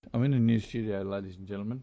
I'm in a new studio, ladies and gentlemen.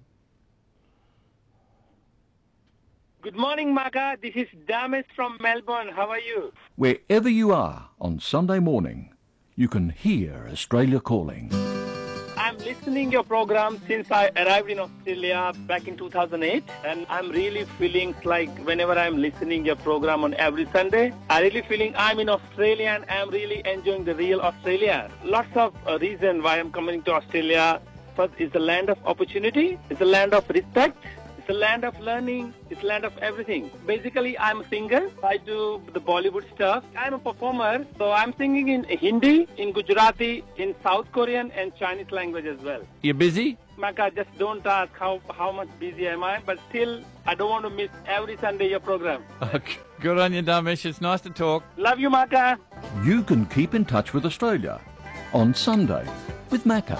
Good morning, Maka. This is Damis from Melbourne. How are you? Wherever you are on Sunday morning, you can hear Australia calling. I'm listening your program since I arrived in Australia back in 2008, and I'm really feeling like whenever I'm listening your program on every Sunday, I really feeling I'm in Australia and I'm really enjoying the real Australia. Lots of reason why I'm coming to Australia. First, it's a land of opportunity. It's a land of respect. It's a land of learning. It's a land of everything. Basically, I'm a singer. I do the Bollywood stuff. I'm a performer. So I'm singing in Hindi, in Gujarati, in South Korean and Chinese language as well. You busy? Maka, just don't ask how much busy am I. But still, I don't want to miss every Sunday your program. Good on you, Damesh. It's nice to talk. Love you, Maka. You can keep in touch with Australia on Sunday with Macca.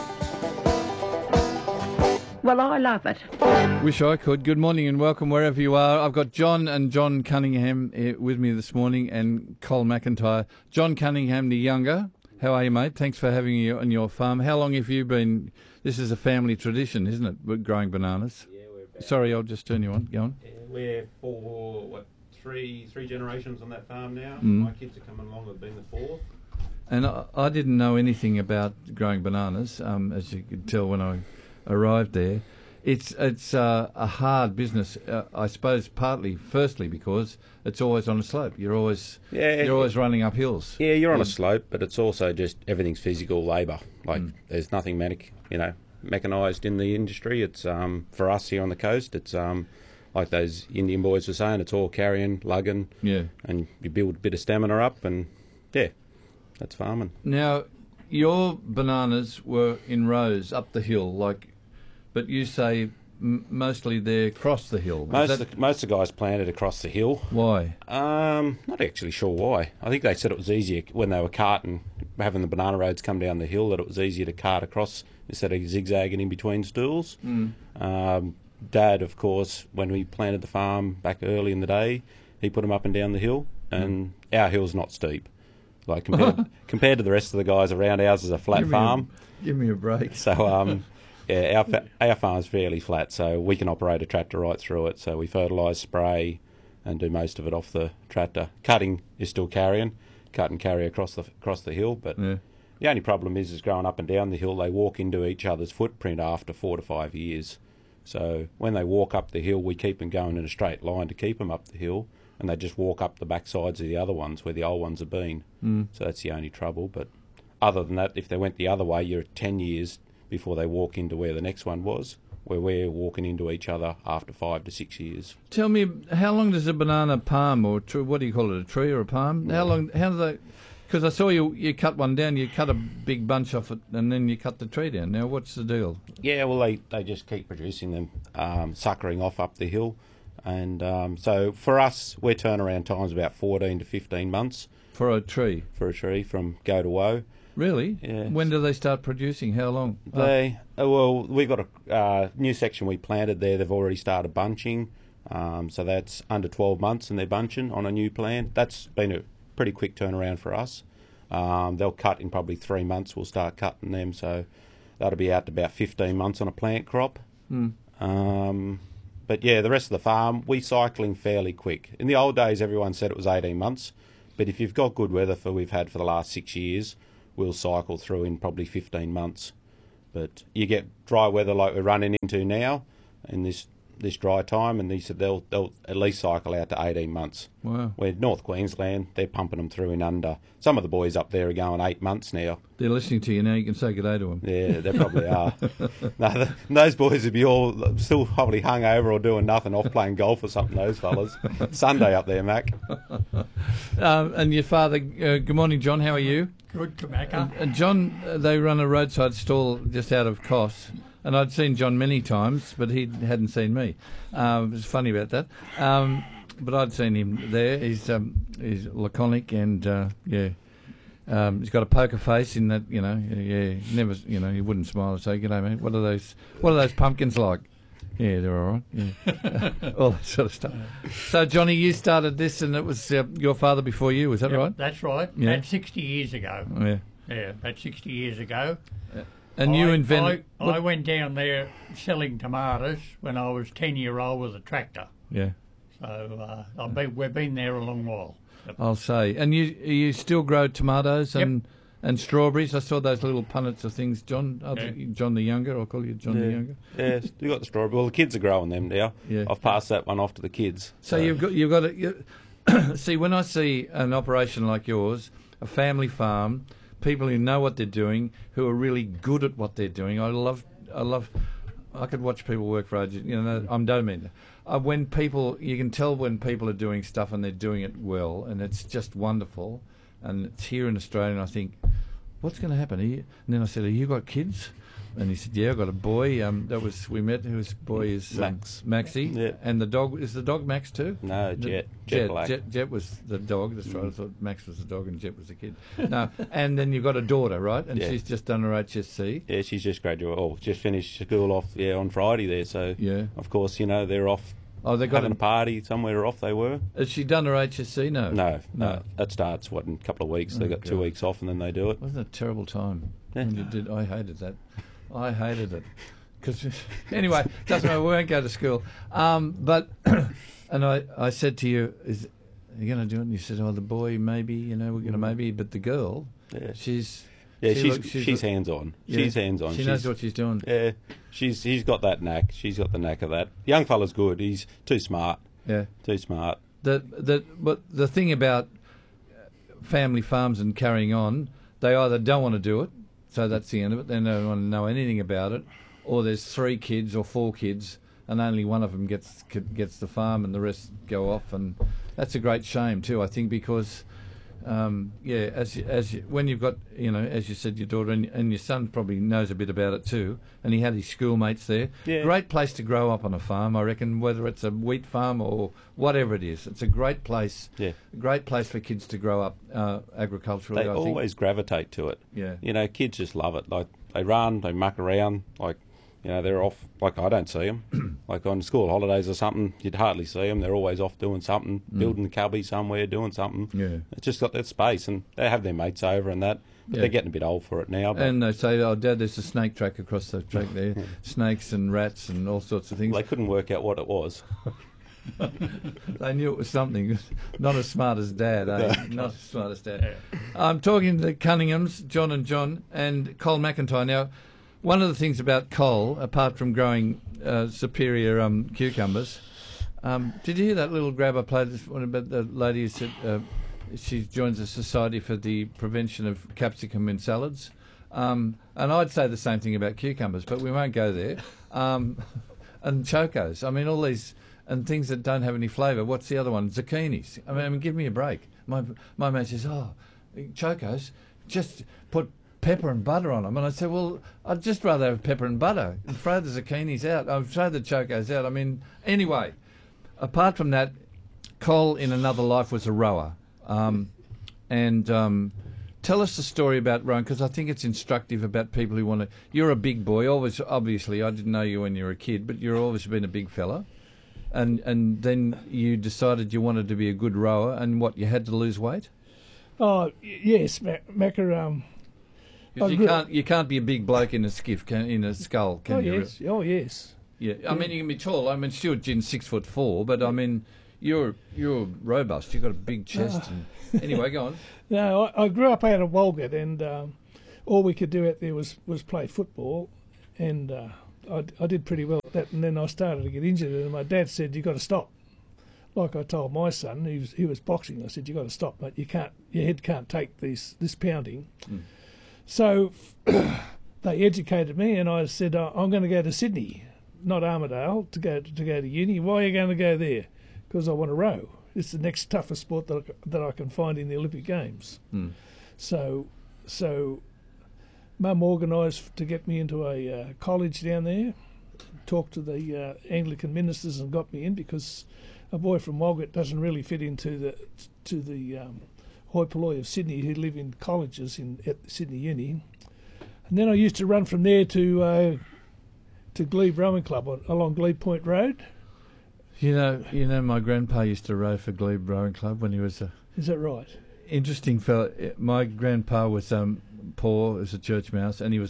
Well, I love it. Wish I could. Good morning and welcome wherever you are. I've got John and John Cunningham with me this morning and Col McIntyre. John Cunningham, the younger. How are you, mate? Thanks for having you on your farm. How long have you been... This is a family tradition, isn't it, growing bananas? Yeah, we're about... Sorry, I'll just turn you on. Go on. Yeah, we're three generations on that farm now. Mm. My kids are coming along. I've been the fourth. And I didn't know anything about growing bananas, as you could tell when I arrived there. It's a hard business, I suppose. Firstly, because it's always on a slope. You're always running up hills. Yeah, you're on a slope, but it's also just everything's physical labour. Like there's nothing mechanised in the industry. It's for us here on the coast. It's like those Indian boys were saying. It's all carrying, lugging. Yeah, and you build a bit of stamina up, and yeah, that's farming. Now, your bananas were in rows up the hill, but you say mostly they're across the hill. Most of the guys planted across the hill. Why? Not actually sure why. I think they said it was easier when they were carting, having the banana roads come down the hill, that it was easier to cart across instead of zigzagging in between stools. Dad, of course, when we planted the farm back early in the day, he put them up and down the hill, and our hill's not steep. Like compared to the rest of the guys around, ours is a flat farm. Give me a break. So yeah, our farm's fairly flat, so we can operate a tractor right through it. So we fertilise, spray, and do most of it off the tractor. Cutting is still carrying, cut and carry across the hill. But the only problem is growing up and down the hill, they walk into each other's footprint after 4 to 5 years. So when they walk up the hill, we keep them going in a straight line to keep them up the hill, and they just walk up the back sides of the other ones where the old ones have been. So that's the only trouble. But other than that, if they went the other way, you're 10 years before they walk into where the next one was, where we're walking into each other after 5 to 6 years. Tell me, how long does a banana palm, or what do you call it, a tree or a palm? How do they... Because I saw you cut one down, you cut a big bunch off it, and then you cut the tree down. Now, what's the deal? Yeah, well, they just keep producing them, suckering off up the hill. And so for us, we're turnaround time's about 14 to 15 months. For a tree? For a tree from go to woe. Really? Yeah. When do they start producing? How long? Well, we've got a new section we planted there. They've already started bunching. So that's under 12 months and they're bunching on a new plant. That's been a pretty quick turnaround for us. They'll cut in probably 3 months. We'll start cutting them. So that'll be out to about 15 months on a plant crop. But yeah, the rest of the farm, we cycling fairly quick. In the old days, everyone said it was 18 months. But if you've got good weather we've had for the last 6 years, we'll cycle through in probably 15 months. But you get dry weather like we're running into now in this dry time, and they said they'll at least cycle out to 18 months. Wow. Where North Queensland, they're pumping them through in under. Some of the boys up there are going 8 months now. They're listening to you now, you can say good day to them. Yeah, they probably are. No, those boys would be all still probably hungover or doing nothing, off playing golf or something, those fellas. Sunday up there, Mac. And your father, good morning, John, how are you? Good, Kamaka. And John, they run a roadside stall just out of Kos, and I'd seen John many times, but he hadn't seen me. It was funny about that. But I'd seen him there. He's laconic and he's got a poker face in that, never, he wouldn't smile and say, "G'day, mate. What are those pumpkins like?" Yeah, they're all right. Yeah. All that sort of stuff. So, Johnny, you started this, and it was your father before you. Was that right? That's right. Yeah. That's 60 years ago. Yeah. Yeah, that's 60 years ago. And you invented... I went down there selling tomatoes when I was 10-year-old with a tractor. Yeah, So we've been there a long while. I'll say. And you still grow tomatoes and strawberries? I saw those little punnets of things, John. John the Younger, I'll call you John the Younger. Yeah, you got the strawberry. Well, the kids are growing them now. Yeah. I've passed that one off to the kids. So you've got see, when I see an operation like yours, a family farm, people who know what they're doing, who are really good at what they're doing, I could watch people work for ages. You know, I don't mean when people, you can tell when people are doing stuff and they're doing it well, and it's just wonderful. And it's here in Australia, and I think, what's going to happen? And then I said, have you got kids? And he said, yeah, I've got a boy. We met, whose boy is Max. Maxie. Yeah. And the dog, is the dog Max too? No, Jet. Jet Black. Jet was the dog, that's right. I thought Max was the dog and Jet was the kid. No, and then you've got a daughter, right? And she's just done her HSC. Yeah, she's just just finished school off on Friday there. So, of course, they're off. Oh, they got having a party somewhere off. They were. Has she done her HSC? No. That starts in a couple of weeks. They got 2 weeks off and then they do it. Wasn't it a terrible time when you did? I hated that. I hated it. Because anyway, doesn't matter. We won't go to school. But and I said to you, are you going to do it? And you said, oh, the boy maybe. We're going to maybe. But the girl, she's. Yeah, she's hands on. Yeah, she's hands on. She knows what she's doing. Yeah, she's got that knack. She's got the knack of that. Young fella's good. He's too smart. Yeah, too smart. But the thing about family farms and carrying on, they either don't want to do it, so that's the end of it. They don't want to know anything about it, or there's 3 kids or 4 kids, and only one of them gets the farm, and the rest go off, and that's a great shame too. I think because. When you've got, as you said, your daughter and your son probably knows a bit about it too, and he had his schoolmates there. Yeah. Great place to grow up on a farm, I reckon, whether it's a wheat farm or whatever it is. It's a great place. Yeah. A great place for kids to grow up agriculturally. They always gravitate to it. Yeah. Kids just love it. Like they run, they muck around. Like they're off. Like I don't see them. Like on school holidays or something, you'd hardly see them. They're always off doing something, building a cubby somewhere, doing something. Yeah, it's just got that space, and they have their mates over and that. But they're getting a bit old for it now. But and they say, "Oh, Dad, there's a snake track across the track there, snakes and rats and all sorts of things." Well, they couldn't work out what it was. They knew it was something. Not as smart as Dad, eh? Not as smart as Dad. I'm talking to the Cunninghams, John and Col McIntyre now. One of the things about Col, apart from growing superior cucumbers, did you hear that little grab I played this one about the lady who said she joins the Society for the Prevention of Capsicum in Salads? And I'd say the same thing about cucumbers, but we won't go there. And chocos. I mean, all these and things that don't have any flavour. What's the other one? Zucchinis. I mean, give me a break. My mate says, oh, chocos, just put pepper and butter on them. And I said, well, I'd just rather have pepper and butter and throw the zucchinis out. I'd throw the chocos out. I mean, anyway, apart from that, Col in another life was a rower. Tell us the story about rowing, because I think it's instructive about people who want to... You're a big boy, always. Obviously, I didn't know you when you were a kid, but you've always been a big fella. And then you decided you wanted to be a good rower, and what, you had to lose weight? Oh, yes, Macca... You can't be a big bloke in a skiff, in a scull, can you? Yes. Oh, yes. Yeah, I mean, you can be tall. I mean, Stuart Ginn's 6'4", but I mean, you're robust. You've got a big chest. Anyway, go on. No, I grew up out of Walgett, and all we could do out there was play football, and I did pretty well at that. And then I started to get injured, and my dad said, "You got to stop." Like I told my son, he was boxing. I said, "You got to stop, mate. Your head can't take this pounding." Mm. So they educated me, and I said, I'm going to go to Sydney, not Armidale, to go to uni. Why are you going to go there? Because I want to row. It's the next toughest sport that I can find in the Olympic Games. Mm. So Mum organised to get me into a college down there, talked to the Anglican ministers and got me in, because a boy from Walgett doesn't really fit into the hoi polloi of Sydney who live in colleges at Sydney Uni. And then I used to run from there to Glebe Rowing Club along Glebe Point Road. You know, my grandpa used to row for Glebe Rowing Club when he was a... Is that right? Interesting fella. My grandpa was poor as a church mouse, and he was a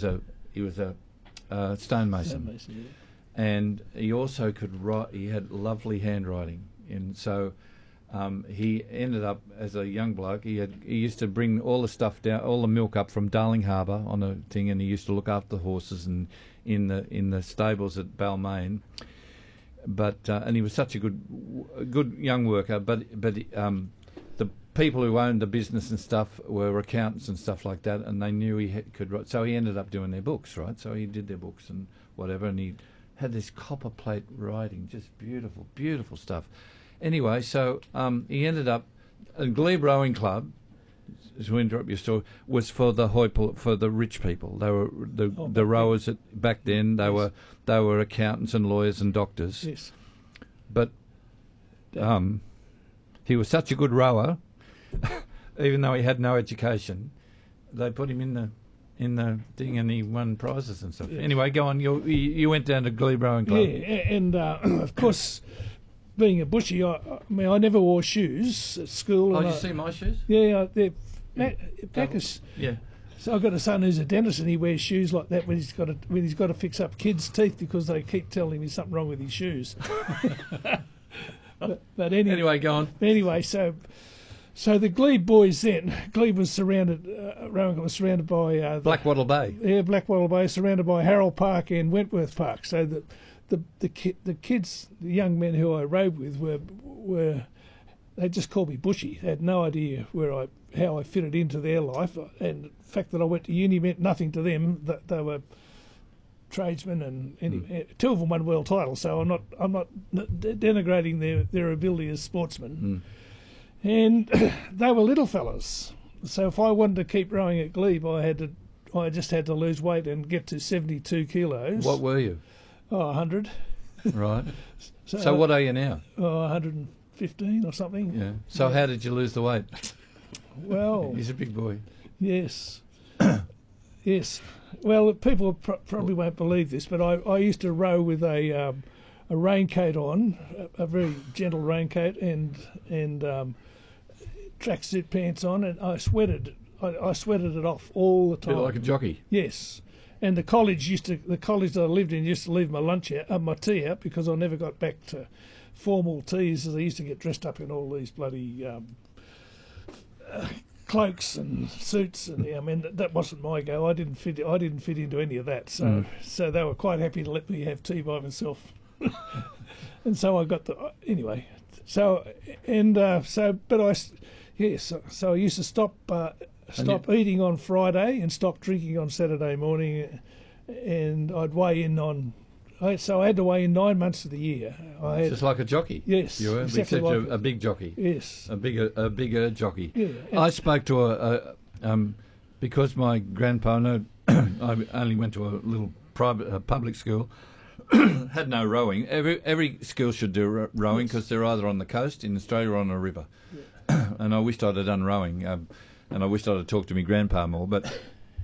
a stonemason. Stonemason, yeah. And he also could write. He had lovely handwriting, and so he ended up as a young bloke. He used to bring all the stuff down, all the milk up from Darling Harbour on a thing, and he used to look after the horses and in the stables at Balmain. But and he was such a good young worker. But the people who owned the business and stuff were accountants and stuff like that, and they knew he could write. So he ended up doing their books, right? So he did their books and whatever, and he had this copper plate writing, just beautiful, beautiful stuff. Anyway, so he ended up, and Glebe Rowing Club, to interrupt your story, was for the for the rich people. They were the rowers back then. They were accountants and lawyers and doctors. Yes. But he was such a good rower, even though he had no education. They put him in the thing, and he won prizes and stuff. Yeah. Anyway, go on. You went down to Glebe Rowing Club. Yeah, and of course, being a bushy, I never wore shoes at school. Oh, and you see my shoes? Yeah, they're Bacchus. Yeah. So I've got a son who's a dentist, and he wears shoes like that when he's got to fix up kids' teeth because they keep telling him there's something wrong with his shoes. but anyway, go on. Anyway, so the Glebe boys then, Glebe was surrounded, Rowing was surrounded by Blackwattle Bay. Yeah, Blackwattle Bay, surrounded by Harold Park and Wentworth Park. So the kids, the young men who I rode with were they just called me Bushy. They had no idea how I fitted into their life, and the fact that I went to uni meant nothing to them. That they were tradesmen, and anyway, two of them won world titles. So I'm not denigrating their ability as sportsmen. And they were little fellas. So if I wanted to keep rowing at Glebe, I just had to lose weight and get to 72 kilos. What were you? 100. Right. So what are you now? 115 or something. Yeah. So how did you lose the weight? Well, he's a big boy. Yes. Yes. Well, people probably won't believe this, but I used to row with a raincoat on, a very gentle raincoat, and tracksuit pants on, and I sweated. I sweated it off all the time. Bit like a jockey. Yes. And the college that I lived in used to leave my tea out because I never got back to formal teas, as I used to get dressed up in all these bloody cloaks and suits, and I mean that wasn't my go. I didn't fit into any of that. So they were quite happy to let me have tea by myself. And so I got anyway. So I used to stop eating on Friday and stop drinking on Saturday morning, and I'd weigh in on. So I had to weigh in 9 months of the year. Just like a jockey. Yes, you were, exactly except like a big jockey. Yes, a bigger jockey. Yeah, I spoke to because my grandpa. I only went to a little private public school. Had no rowing. Every school should do rowing because they're either on the coast in Australia or on a river. Yeah. And I wished I'd have done rowing, and I wished I'd have talked to my grandpa more. But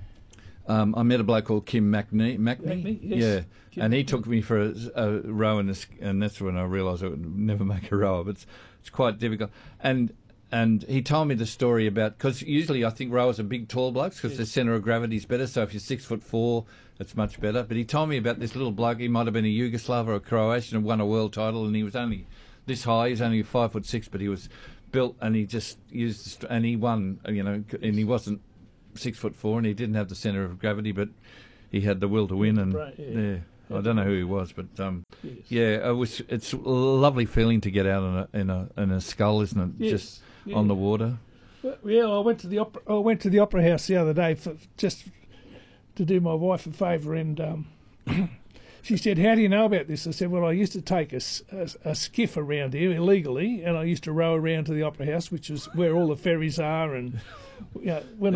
I met a bloke called Kim Macney. Yes. Yeah, Kim. And he took me for a row, and that's when I realised I would never make a rower. But it's quite difficult. And he told me the story about, because usually I think rowers are big, tall blokes because the centre of gravity is better. So if you're 6'4", it's much better. But he told me about this little bloke. He might have been a Yugoslav or a Croatian and won a world title, and he was only this high. He was only 5'6", but he was built, and he just used, and he won. And he wasn't 6'4", and he didn't have the centre of gravity, but he had the will to win. And I don't know who he was, but yes. It's a lovely feeling to get out in a scull, isn't it? Yes. Just on the water. Yeah, I went to the opera house the other day just to do my wife a favour, and she said, "How do you know about this?" I said, "Well, I used to take a skiff around here illegally, and I used to row around to the opera house, which is where all the ferries are." And when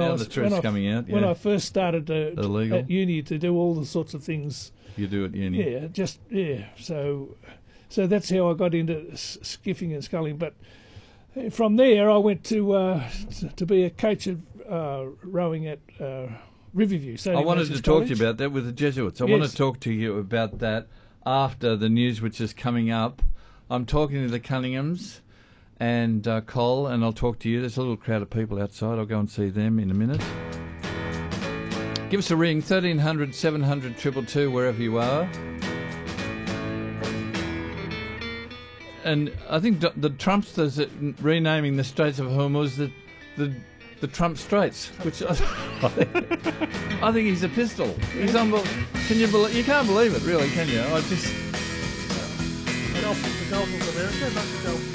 I first started at uni to do all the sorts of things you do at uni. Yeah, So that's how I got into skiffing and sculling, but. From there, I went to be a coach of rowing at Riverview. I wanted to talk to you about that with the Jesuits. I want to talk to you about that after the news, which is coming up. I'm talking to the Cunninghams and Cole, and I'll talk to you. There's a little crowd of people outside. I'll go and see them in a minute. Give us a ring, 1300 700 222, wherever you are. And I think the Trumpsters are renaming the Straits of Hormuz the Trump Straits, which I think he's a pistol. He's unbelievable. Can you believe? You can't believe it, really, can you? I just. The Gulf of America, not the Gulf.